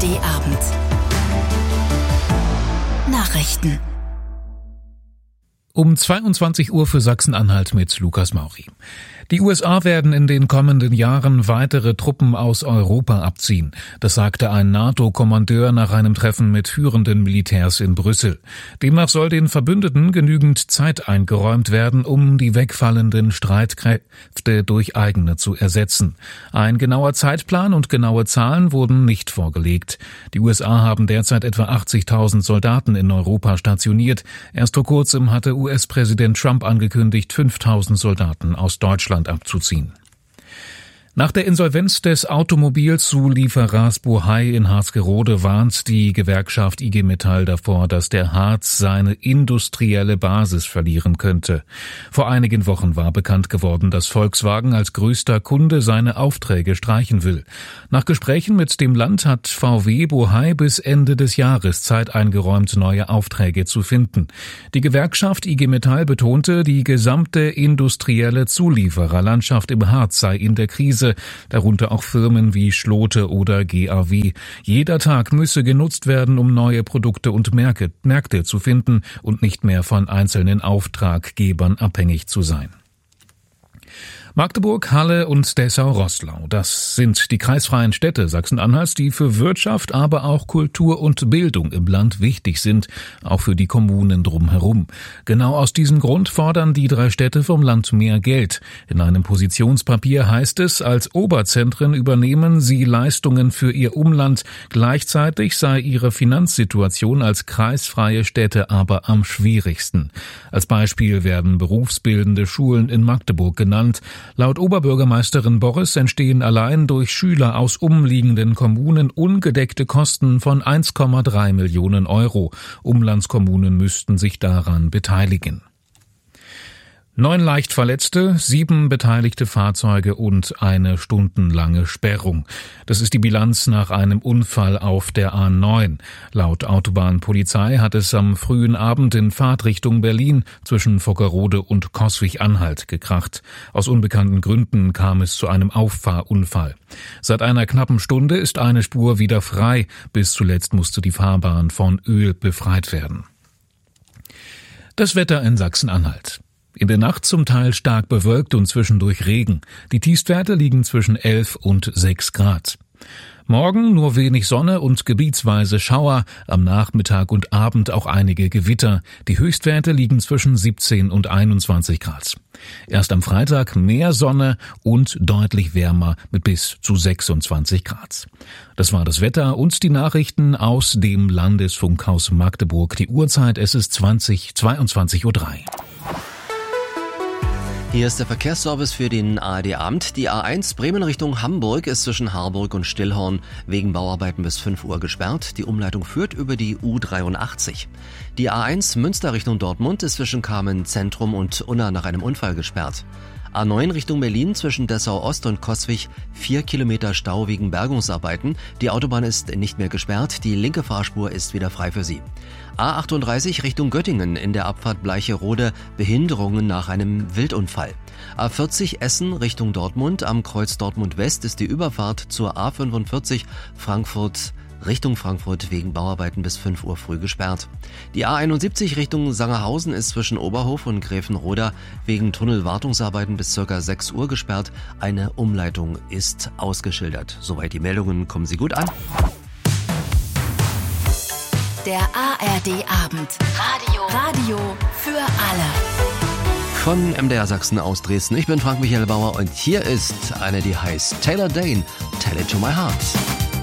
ARD-Abend. Nachrichten. Um 22 Uhr für Sachsen-Anhalt mit Lukas Mauri. Die USA werden in den kommenden Jahren weitere Truppen aus Europa abziehen. Das sagte ein NATO-Kommandeur nach einem Treffen mit führenden Militärs in Brüssel. Demnach soll den Verbündeten genügend Zeit eingeräumt werden, um die wegfallenden Streitkräfte durch eigene zu ersetzen. Ein genauer Zeitplan und genaue Zahlen wurden nicht vorgelegt. Die USA haben derzeit etwa 80.000 Soldaten in Europa stationiert. Erst vor kurzem hatte US-Präsident Trump angekündigt, 5.000 Soldaten aus Deutschland abzuziehen. Nach der Insolvenz des Automobilzulieferers Bohai in Harzgerode warnt die Gewerkschaft IG Metall davor, dass der Harz seine industrielle Basis verlieren könnte. Vor einigen Wochen war bekannt geworden, dass Volkswagen als größter Kunde seine Aufträge streichen will. Nach Gesprächen mit dem Land hat VW Bohai bis Ende des Jahres Zeit eingeräumt, neue Aufträge zu finden. Die Gewerkschaft IG Metall betonte, die gesamte industrielle Zuliefererlandschaft im Harz sei in der Krise, darunter auch Firmen wie Schlote oder GAW. Jeder Tag müsse genutzt werden, um neue Produkte und Märkte zu finden und nicht mehr von einzelnen Auftraggebern abhängig zu sein. Magdeburg, Halle und Dessau-Roßlau, das sind die kreisfreien Städte Sachsen-Anhalts, die für Wirtschaft, aber auch Kultur und Bildung im Land wichtig sind, auch für die Kommunen drumherum. Genau aus diesem Grund fordern die 3 Städte vom Land mehr Geld. In einem Positionspapier heißt es, als Oberzentren übernehmen sie Leistungen für ihr Umland. Gleichzeitig sei ihre Finanzsituation als kreisfreie Städte aber am schwierigsten. Als Beispiel werden berufsbildende Schulen in Magdeburg genannt. Laut Oberbürgermeisterin Borres entstehen allein durch Schüler aus umliegenden Kommunen ungedeckte Kosten von 1,3 Millionen Euro. Umlandskommunen müssten sich daran beteiligen. 9 leicht Verletzte, 7 beteiligte Fahrzeuge und eine stundenlange Sperrung. Das ist die Bilanz nach einem Unfall auf der A9. Laut Autobahnpolizei hat es am frühen Abend in Fahrtrichtung Berlin zwischen Vockerode und Coswig-Anhalt gekracht. Aus unbekannten Gründen kam es zu einem Auffahrunfall. Seit einer knappen Stunde ist eine Spur wieder frei. Bis zuletzt musste die Fahrbahn von Öl befreit werden. Das Wetter in Sachsen-Anhalt. In der Nacht zum Teil stark bewölkt und zwischendurch Regen. Die Tiefstwerte liegen zwischen 11 und 6 Grad. Morgen nur wenig Sonne und gebietsweise Schauer, am Nachmittag und Abend auch einige Gewitter. Die Höchstwerte liegen zwischen 17 und 21 Grad. Erst am Freitag mehr Sonne und deutlich wärmer mit bis zu 26 Grad. Das war das Wetter und die Nachrichten aus dem Landesfunkhaus Magdeburg. Die Uhrzeit, es ist 22:03 Uhr. Hier ist der Verkehrsservice für den ARD-Abend. Die A1 Bremen Richtung Hamburg ist zwischen Harburg und Stillhorn wegen Bauarbeiten bis 5 Uhr gesperrt. Die Umleitung führt über die U83. Die A1 Münster Richtung Dortmund ist zwischen Kamen Zentrum und Unna nach einem Unfall gesperrt. A9 Richtung Berlin zwischen Dessau-Ost und Coswig 4 Kilometer Stau wegen Bergungsarbeiten. Die Autobahn ist nicht mehr gesperrt, die linke Fahrspur ist wieder frei für Sie. A38 Richtung Göttingen in der Abfahrt Bleicherode Behinderungen nach einem Wildunfall. A40 Essen Richtung Dortmund, am Kreuz Dortmund West ist die Überfahrt zur A45 Frankfurt Richtung Frankfurt wegen Bauarbeiten bis 5 Uhr früh gesperrt. Die A71 Richtung Sangerhausen ist zwischen Oberhof und Gräfenroda wegen Tunnelwartungsarbeiten bis ca. 6 Uhr gesperrt. Eine Umleitung ist ausgeschildert. Soweit die Meldungen, kommen Sie gut an. Der ARD-Abend. Radio für alle. Von MDR Sachsen aus Dresden. Ich bin Frank-Michael Bauer und hier ist eine, die heißt Taylor Dayne, Tell It to My Heart.